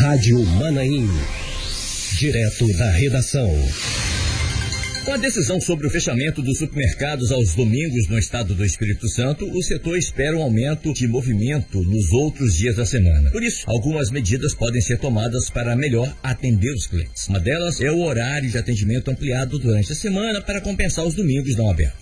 Rádio Manaim. Direto da redação. Com a decisão sobre o fechamento dos supermercados aos domingos no estado do Espírito Santo, o setor espera um aumento de movimento nos outros dias da semana. Por isso, algumas medidas podem ser tomadas para melhor atender os clientes. Uma delas é o horário de atendimento ampliado durante a semana para compensar os domingos não abertos.